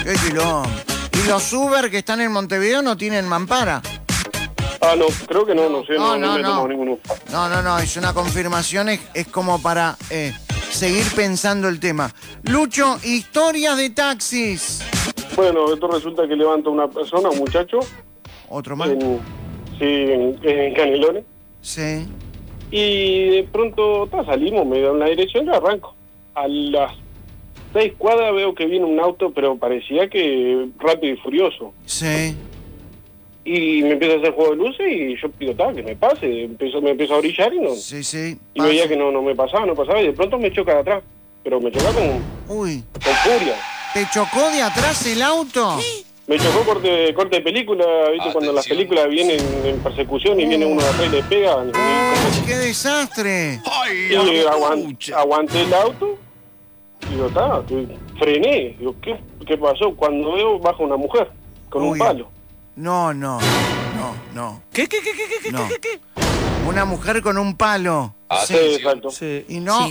Qué quilombo. ¿Y los Uber que están en Montevideo no tienen mampara? Ah, no, creo que no sé, no me he tomado ninguno. No, es una confirmación, es como para seguir pensando el tema. Lucho, historias de taxis. Bueno, esto resulta que levanta una persona, un muchacho. ¿Otro más? En Canelones. Sí. Y de pronto salimos, me dan la dirección, yo arranco. A las 6 cuadras veo que viene un auto, pero parecía que rápido y furioso. Sí. Y me empieza a hacer juego de luces y yo pido que me pase. Me empiezo a brillar y no. Sí. Y veía que no me pasaba, y de pronto me choca de atrás. Pero me choca con furia. ¿Te chocó de atrás el auto? Me chocó corte de película, ¿viste? Cuando las películas vienen en persecución y viene uno de atrás y le pega. ¡Qué desastre! Y aguanté el auto y digo, frené. Digo, ¿qué pasó? Cuando veo, baja una mujer con un palo. No. ¿Qué? Una mujer con un palo. Sí, exacto. Sí. Y no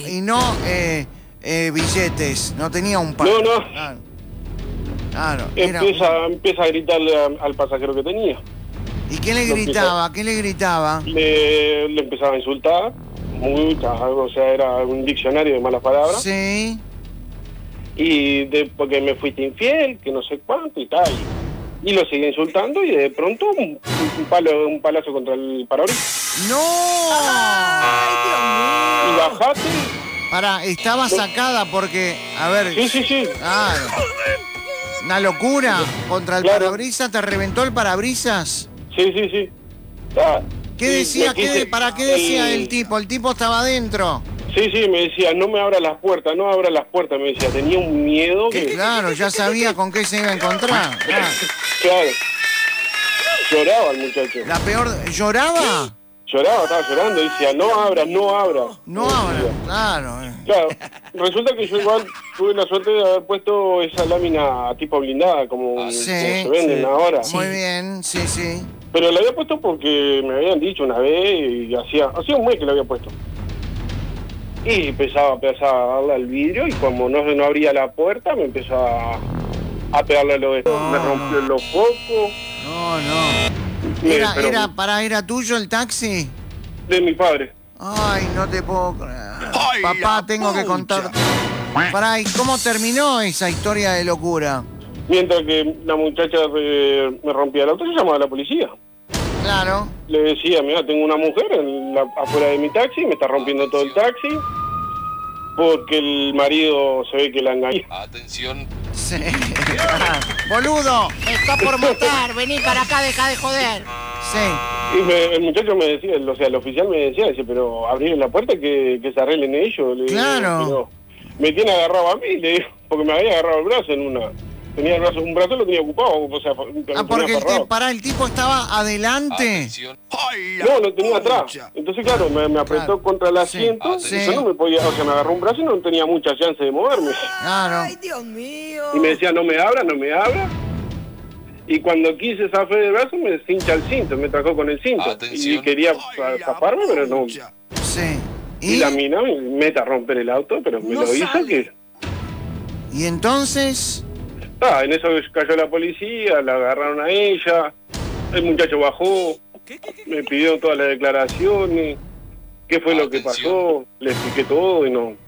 billetes, no tenía un palo. No. Claro. Empieza a gritarle al pasajero que tenía. ¿Y qué le gritaba? Le empezaba a insultar, era un diccionario de malas palabras. Sí. Y porque me fuiste infiel, que no sé cuánto y tal. Y lo seguía insultando y de pronto un palazo contra el parabrisas. ¡No! ¡Ay, Dios mío! Y bajate. Estaba sacada porque, a ver... Sí. Claro. Una locura. Contra el parabrisas, ¿te reventó el parabrisas? Sí. ¿Qué decía? ¿Para qué decía el tipo? El tipo estaba adentro. Sí, me decía, no abra las puertas, me decía, tenía un miedo que... Claro, ya sabía con qué se iba a encontrar. Claro. Lloraba el muchacho. La peor... ¿Lloraba? Lloraba, estaba llorando, decía, no abra. No abra, claro. Claro, resulta que yo igual tuve la suerte de haber puesto esa lámina tipo blindada, como se venden ahora. Muy bien, sí. Pero la había puesto porque me habían dicho una vez y hacía un mes que la había puesto. Y empezaba a darle al vidrio y como no abría la puerta me empezó a pegarle a lo de me rompió los focos. No. ¿Era tuyo el taxi? De mi padre. Ay, no te puedo creer. Papá, tengo que contarte. ¿Y cómo terminó esa historia de locura? Mientras que la muchacha me rompía el auto, yo llamaba a la policía. Claro. Le decía, mira, tengo una mujer afuera de mi taxi, me está rompiendo todo el taxi, porque el marido se ve que la engañó. Atención. Sí. Boludo, me está por matar, vení para acá, deja de joder. Sí. Y el muchacho me decía, el oficial me decía, pero abrirle la puerta que se arreglen ellos. Claro. Pero me tiene agarrado a mí, le digo, porque me había agarrado el brazo en una... Tenía un brazo lo tenía ocupado, porque el tipo estaba adelante. No, lo tenía atrás. Entonces, claro, me apretó contra el asiento. Y yo no me podía, me agarró un brazo y no tenía mucha chance de moverme. Claro. ¡Ay, Dios mío! Y me decía, no me abra. Y cuando quise zafar el brazo, me cincha el cinto, me trajo con el cinto. Atención. Y quería zafarme, pero no. Sí. Y la mina me mete a romper el auto, pero me lo hizo que... ¿Y entonces? En eso cayó la policía, la agarraron a ella, el muchacho bajó, me pidió todas las declaraciones, qué fue lo que pasó, le expliqué todo y no.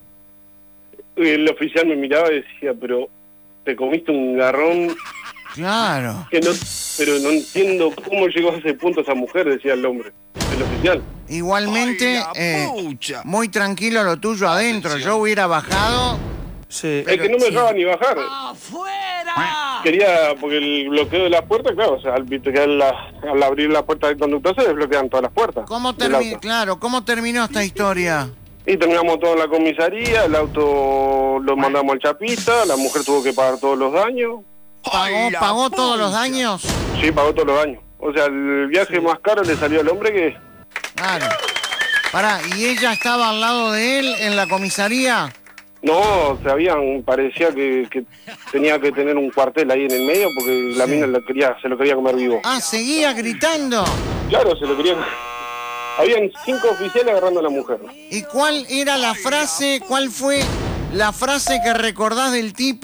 El oficial me miraba y decía, pero te comiste un garrón. Claro. Pero no entiendo cómo llegó a ese punto esa mujer, decía el hombre, el oficial. Igualmente, muy tranquilo lo tuyo adentro, yo hubiera bajado... Sí. Es que no me dejaba ni bajar. ¡Afuera! Quería, porque el bloqueo de las puertas, claro, al abrir la puerta del conductor se desbloquean todas las puertas. ¿Cómo terminó esta historia? Y terminamos todo en la comisaría, el auto lo mandamos al chapista, la mujer tuvo que pagar todos los daños. ¿Pagó todos los daños? Sí, pagó todos los daños. O sea, el viaje más caro le salió al hombre que... Claro. ¿Y ella estaba al lado de él en la comisaría? No, parecía que tenía que tener un cuartel ahí en el medio porque la mina se lo quería comer vivo. ¿Seguía gritando? Claro, se lo quería... Habían 5 oficiales agarrando a la mujer. ¿Y cuál fue la frase que recordás del tipo?